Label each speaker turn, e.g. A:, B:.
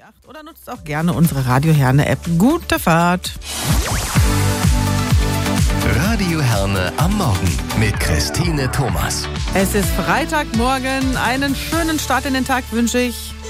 A: Oder nutzt auch gerne unsere Radio Herne-App. Gute Fahrt!
B: Radio Herne am Morgen mit Christine Thomas.
A: Es ist Freitagmorgen. Einen schönen Start in den Tag wünsche ich.